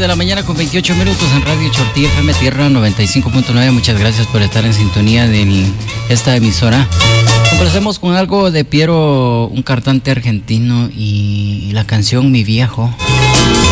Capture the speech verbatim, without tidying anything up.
de la mañana con veintiocho minutos en Radio Chortí F M Tierra noventa y cinco punto nueve. Muchas gracias por estar en sintonía de esta emisora. Complacemos con algo de Piero, un cantante argentino, y la canción Mi Viejo.